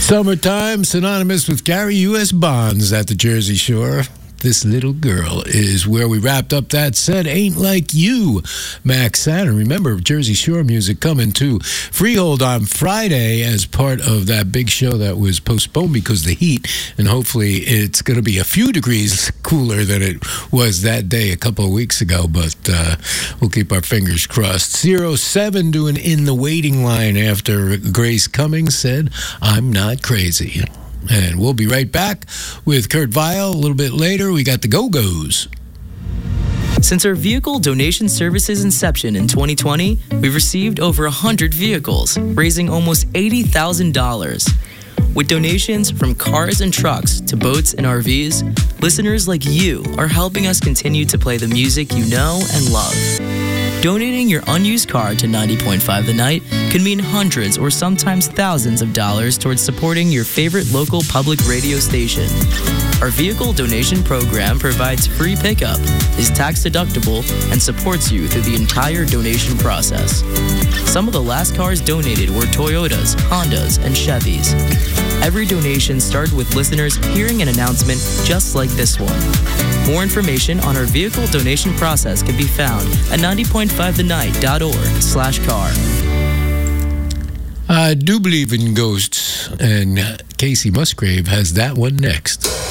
Summertime, synonymous with Gary U.S. Bonds at the Jersey Shore. This Little Girl is where we wrapped up that set. Ain't Like You, Max Saturn. Remember, Jersey Shore music coming to Freehold on Friday as part of that big show that was postponed because of the heat. And hopefully it's going to be a few degrees cooler than it was that day a couple of weeks ago. But we'll keep our fingers crossed. 07 doing In the Waiting Line after Grace Cummings said, I'm not crazy. And we'll be right back with Kurt Vile a little bit later. We got the Go-Go's. Since our vehicle donation service's inception in 2020, we've received over 100 vehicles, raising almost $80,000. With donations from cars and trucks to boats and RVs, listeners like you are helping us continue to play the music you know and love. Donating your unused car to 90.5 The Night can mean hundreds or sometimes thousands of dollars towards supporting your favorite local public radio station. Our vehicle donation program provides free pickup, is tax deductible, and supports you through the entire donation process. Some of the last cars donated were Toyotas, Hondas, and Chevys. Every donation started with listeners hearing an announcement just like this one. More information on our vehicle donation process can be found at 90.5thenight.org/car. I do believe in ghosts, and Casey Musgrave has that one next.